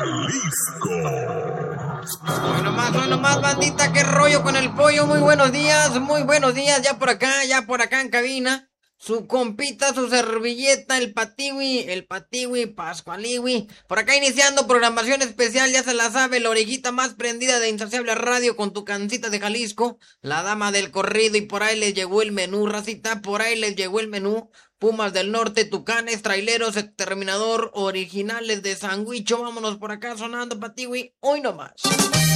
Hoy nomás, bandita, qué rollo con el pollo. Muy buenos días, ya por acá en cabina. Su compita, su servilleta, el patiwi, pascualiwi. Por acá iniciando programación especial, ya se la sabe, la orejita más prendida de Insaciable Radio con tu cancita de Jalisco, la dama del corrido y por ahí les llegó el menú, racita, por ahí les llegó el menú. Pumas del Norte, Tucanes, Traileros, Exterminador, Originales de Sanguicho, vámonos por acá sonando patiwi, hoy nomás.